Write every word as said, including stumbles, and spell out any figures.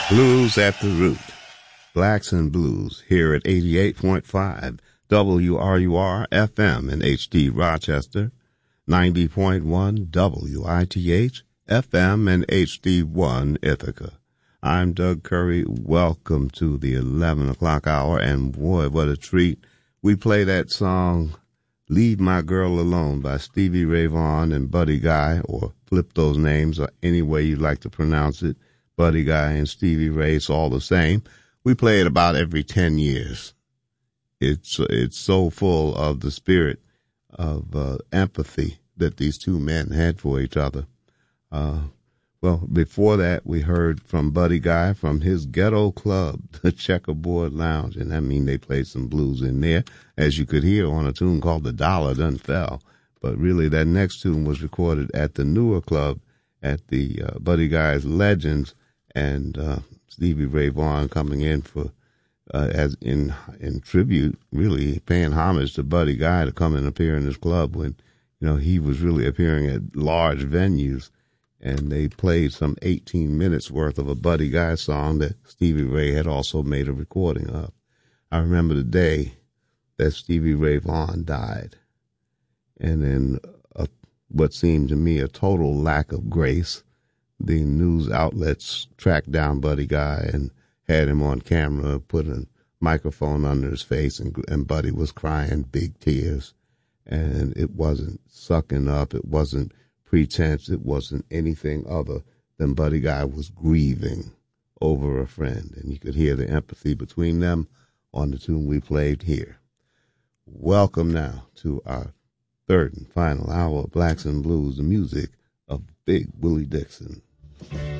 Blues at the Root, Blacks and Blues, here at eighty-eight point five W R U R F M in H D Rochester, ninety point one W I T H F M and H D one Ithaca. I'm Doug Curry. Welcome to the eleven o'clock hour, and boy, what a treat. We play that song, Leave My Girl Alone, by Stevie Ray Vaughan and Buddy Guy, or flip those names, or any way you'd like to pronounce it. Buddy Guy and Stevie Ray, it's all the same. We play it about every ten years. It's it's so full of the spirit of uh, empathy that these two men had for each other. Uh, well, before that, we heard from Buddy Guy from his ghetto club, the Checkerboard Lounge, and I mean they played some blues in there, as you could hear on a tune called The Dollar Done Fell. But really, that next tune was recorded at the newer club at the uh, Buddy Guy's Legends, and uh, Stevie Ray Vaughan coming in for uh, as in in tribute, really paying homage to Buddy Guy to come and appear in his club when, you know, he was really appearing at large venues, and they played some eighteen minutes worth of a Buddy Guy song that Stevie Ray had also made a recording of. I remember the day that Stevie Ray Vaughan died, and then a, what seemed to me a total lack of grace. The news outlets tracked down Buddy Guy and had him on camera, put a microphone under his face, and, and Buddy was crying big tears. And it wasn't sucking up, it wasn't pretense, it wasn't anything other than Buddy Guy was grieving over a friend. And you could hear the empathy between them on the tune we played here. Welcome now to our third and final hour of Blacks and Blues, the music of Big Willie Dixon.